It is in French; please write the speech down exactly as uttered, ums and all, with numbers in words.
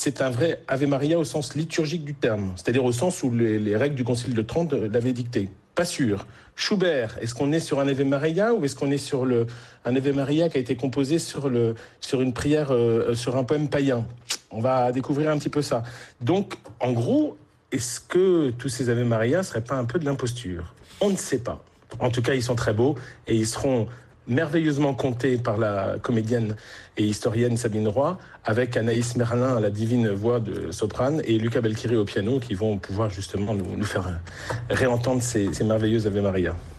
c'est un vrai Ave Maria au sens liturgique du terme, c'est-à-dire au sens où les, les règles du Concile de Trente l'avaient dicté. Pas sûr. Schubert, est-ce qu'on est sur un Ave Maria ou est-ce qu'on est sur le, un Ave Maria qui a été composé sur, le, sur une prière, euh, sur un poème païen? On va découvrir un petit peu ça. Donc, en gros, est-ce que tous ces Ave Maria ne seraient pas un peu de l'imposture? On ne sait pas. En tout cas, ils sont très beaux et ils seront merveilleusement contés par la comédienne et historienne Sabine Roy, avec Anaïs Merlin à la divine voix de soprane et Luca Belchiri au piano, qui vont pouvoir justement nous, nous faire réentendre ces, ces merveilleuses Ave Maria.